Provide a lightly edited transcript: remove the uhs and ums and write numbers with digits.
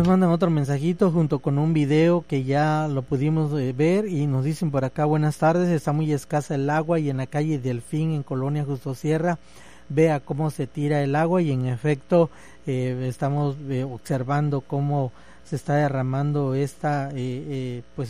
mandan otro mensajito junto con un video que ya lo pudimos ver y nos dicen por acá: buenas tardes, está muy escasa el agua y en la calle Delfín en Colonia Justo Sierra vea cómo se tira el agua, y en efecto estamos observando cómo se está derramando esta pues